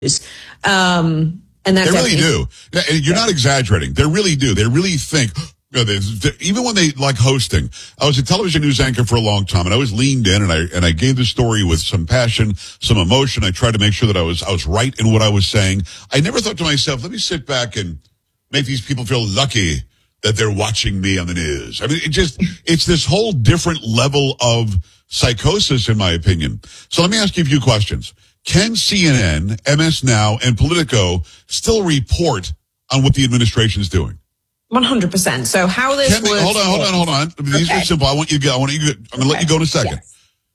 And that's they really do. You're not exaggerating. They really do. They really think. Even when they like hosting, I was a television news anchor for a long time, and I always leaned in and I gave the story with some passion, some emotion. I tried to make sure that I was right in what I was saying. I never thought to myself, let me sit back and make these people feel lucky that they're watching me on the news. I mean, it's this whole different level of psychosis, in my opinion. So let me ask you a few questions. Can CNN, MS Now, and Politico still report on what the administration is doing? 100%. So how this works... Hold on. These are simple. I'm going to let you go in a second. Yes.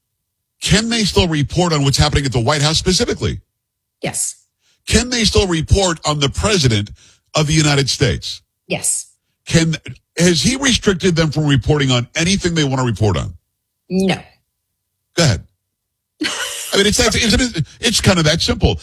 Can they still report on what's happening at the White House specifically? Yes. Can they still report on the President of the United States? Yes. Has he restricted them from reporting on anything they want to report on? No. Go ahead. I mean, it's kind of that simple.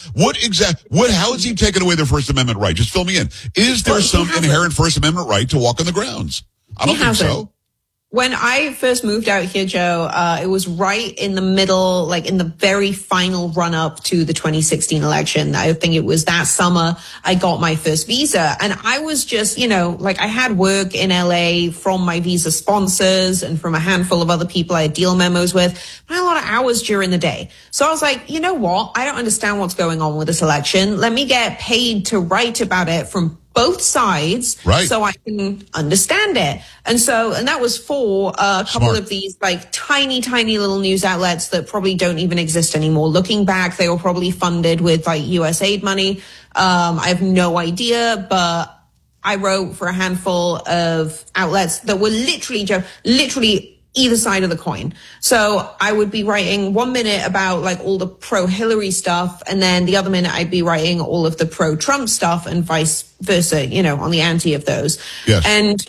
How has he taken away their First Amendment right? Just fill me in. Is there some inherent First Amendment right to walk on the grounds? I don't think so. When I first moved out here, Joe, it was right in the middle, like in the very final run up to the 2016 election. I think it was that summer I got my first visa. And I was just, I had work in LA from my visa sponsors and from a handful of other people I had deal memos with. I had a lot of hours during the day. So I was like, you know what? I don't understand what's going on with this election. Let me get paid to write about it from both sides, right, so I can understand it. And that was for a couple of these like tiny little news outlets that probably don't even exist anymore. Looking back, they were probably funded with like US aid money. I have no idea, but I wrote for a handful of outlets that were literally either side of the coin. So I would be writing 1 minute about like all the pro-Hillary stuff, and then the other minute I'd be writing all of the pro-Trump stuff and vice versa, on the anti of those. Yes. And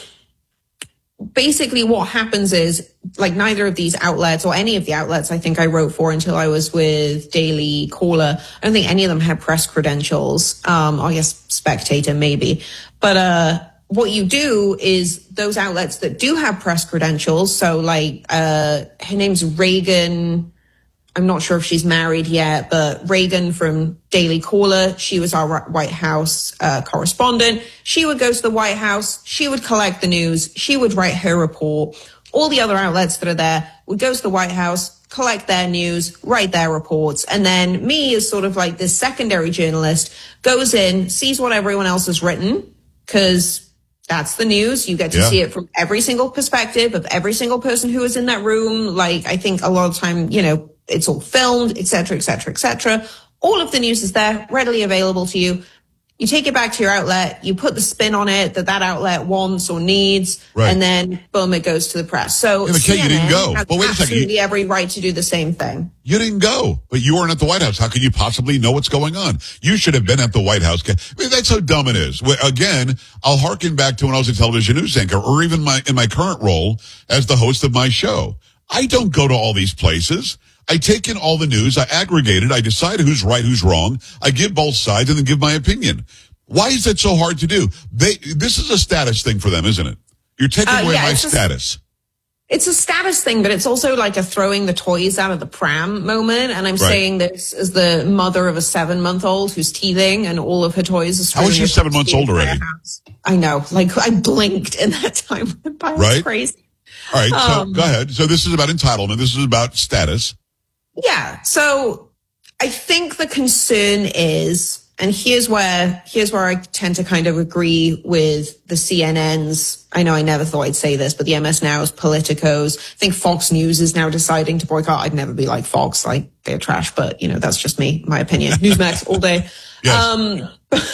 basically what happens is like neither of these outlets or any of the outlets I think I wrote for until I was with Daily Caller, I don't think any of them had press credentials. I guess Spectator maybe. But, what you do is those outlets that do have press credentials, so like her name's Reagan, I'm not sure if she's married yet, but Reagan from Daily Caller, she was our White House correspondent. She would go to the White House, she would collect the news, she would write her report. All the other outlets that are there would go to the White House, collect their news, write their reports, and then me as sort of like this secondary journalist goes in, sees what everyone else has written, because that's the news. You get to see it from every single perspective of every single person who was in that room. Like, I think a lot of time, it's all filmed, et cetera, et cetera, et cetera. All of the news is there, readily available to you. You take it back to your outlet, you put the spin on it that outlet wants or needs, right, and then boom, it goes to the press. So CNN you didn't go. has wait a second. Absolutely every right to do the same thing. You didn't go, but you weren't at the White House. How could you possibly know what's going on? You should have been at the White House. I mean, that's how dumb it is. Again, I'll harken back to when I was a television news anchor, or even in my current role as the host of my show. I don't go to all these places. I take in all the news, I aggregate it, I decide who's right, who's wrong, I give both sides, and then give my opinion. Why is that so hard to do? This is a status thing for them, isn't it? You're taking away my status. It's a status thing, but it's also like a throwing the toys out of the pram moment. And I'm saying this as the mother of a 7-month-old who's teething and all of her toys are... How is she 7 months old already? I know. Like, I blinked in that time went by. Right? It's crazy. All right, so go ahead. So this is about entitlement. This is about status. Yeah. So I think the concern is... And here's where I tend to kind of agree with the CNNs. I know I never thought I'd say this, but the MS Now's, Politico's. I think Fox News is now deciding to boycott. I'd never be like Fox, like they're trash, but that's just me, my opinion. Newsmax all day. Yes.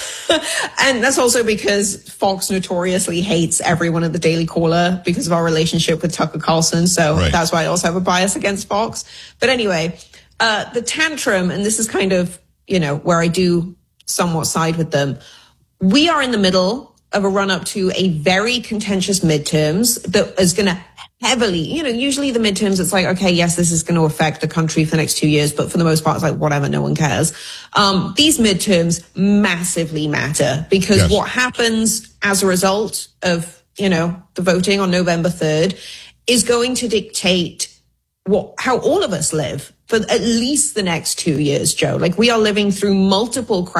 And that's also because Fox notoriously hates everyone at the Daily Caller because of our relationship with Tucker Carlson. So That's why I also have a bias against Fox. But anyway, the tantrum, and this is kind of, where I do somewhat side with them. We are in the middle of a run up to a very contentious midterms that is going to heavily, usually the midterms, it's like, okay, yes, this is going to affect the country for the next 2 years, but for the most part, it's like, whatever, no one cares. These midterms massively matter because what happens as a result of, the voting on November 3rd is going to dictate how all of us live. for at least the next 2 years, Joe. Like, we are living through multiple crises